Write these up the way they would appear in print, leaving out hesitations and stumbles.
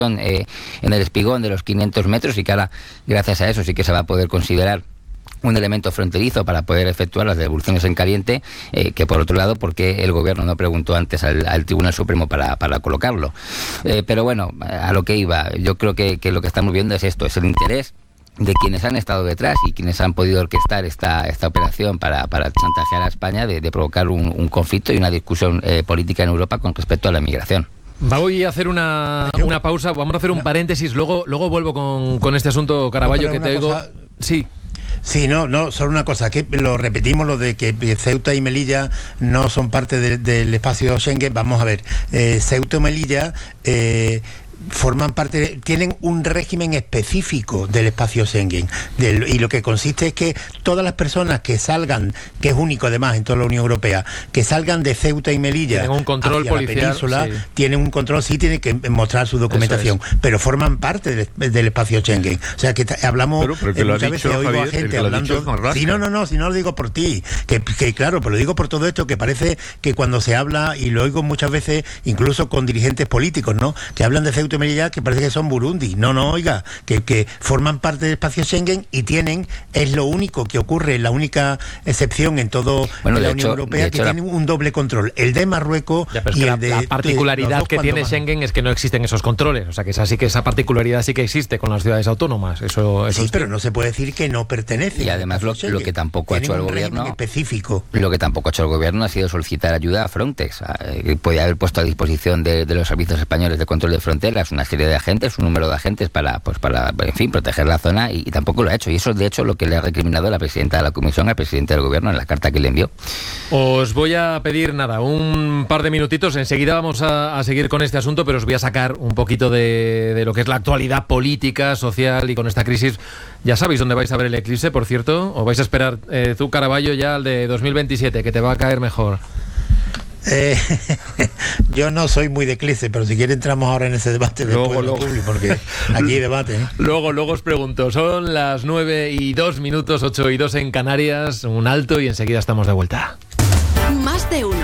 en el espigón de los 500 metros y que ahora, gracias a eso, sí que se va a poder considerar un elemento fronterizo para poder efectuar las devoluciones en caliente, que por otro lado, porque el gobierno no preguntó antes al Tribunal Supremo para colocarlo. Pero bueno, a lo que iba, yo creo que lo que estamos viendo es esto, es el interés de quienes han estado detrás y quienes han podido orquestar esta operación para chantajear a España de provocar un conflicto y una discusión política en Europa con respecto a la migración. Voy a hacer una pausa, vamos a hacer un paréntesis, luego vuelvo con este asunto, Caraballo, que te digo... Sí. Sí, no, solo una cosa, que lo repetimos, lo de que Ceuta y Melilla no son parte del espacio Schengen. Vamos a ver, Ceuta y Melilla forman parte, tienen un régimen específico del espacio Schengen, y lo que consiste es que todas las personas que salgan, que es único además en toda la Unión Europea, que salgan de Ceuta y Melilla tienen un control hacia policial, la península, sí. Tienen un control, sí, tienen que mostrar su documentación, pero forman parte del espacio Schengen. O sea que hablamos muchas veces, oigo a gente hablando, si no lo digo por ti, que claro, pero lo digo por todo esto, que parece que cuando se habla, y lo oigo muchas veces incluso con dirigentes políticos, ¿no?, que hablan de Ceuta y Melilla, que parece que son Burundi. No, oiga, que forman parte del espacio Schengen y es lo único que ocurre, la única excepción en todo la Unión Europea, que tienen un doble control, el de Marruecos y el de... La particularidad que tiene Schengen es que no existen esos controles, o sea que esa particularidad sí que existe con las ciudades autónomas. Eso sí, pero no se puede decir que no pertenece. Y además lo que tampoco ha hecho el gobierno específico. Lo que tampoco ha hecho el gobierno ha sido solicitar ayuda a Frontex. Podía haber puesto a disposición de los servicios españoles de control de fronteras una serie de agentes, un número de agentes para en fin, proteger la zona, y tampoco lo ha hecho. Y eso es de hecho lo que le ha recriminado la presidenta de la Comisión al presidente del gobierno en la carta que le envió. Os voy a pedir un par de minutitos, enseguida vamos a seguir con este asunto, pero os voy a sacar un poquito de lo que es la actualidad política, social, y con esta crisis. Ya sabéis dónde vais a ver el eclipse, por cierto, o vais a esperar tú, Caraballo, ya al de 2027, que te va a caer mejor. Yo no soy muy de eclipse, pero si quiere entramos ahora en ese debate después luego, porque aquí hay debate, ¿eh? Luego os pregunto. Son las 9:02, 8:02 en Canarias. Un alto y enseguida estamos de vuelta. Más de uno.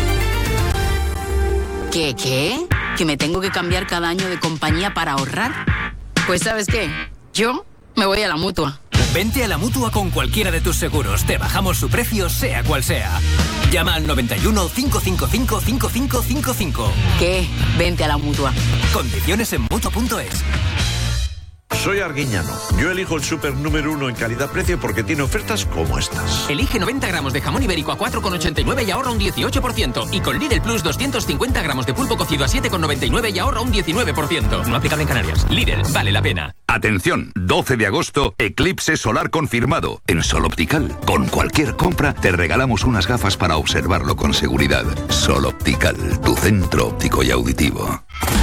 ¿Qué? ¿Que me tengo que cambiar cada año de compañía para ahorrar? Pues ¿sabes qué? Yo me voy a la Mutua. Vente a la Mutua con cualquiera de tus seguros. Te bajamos su precio, sea cual sea. Llama al 91 555 5555. ¿Qué? Vente a la Mutua. Condiciones en Mutua.es. Soy Arguiñano. Yo elijo el súper número 1 en calidad-precio porque tiene ofertas como estas. Elige 90 gramos de jamón ibérico a 4,89 y ahorra un 18%. Y con Lidl Plus 250 gramos de pulpo cocido a 7,99 y ahorra un 19%. No aplicable en Canarias. Lidl, vale la pena. Atención, 12 de agosto, eclipse solar confirmado. En Sol Optical, con cualquier compra, te regalamos unas gafas para observarlo con seguridad. Sol Optical, tu centro óptico y auditivo.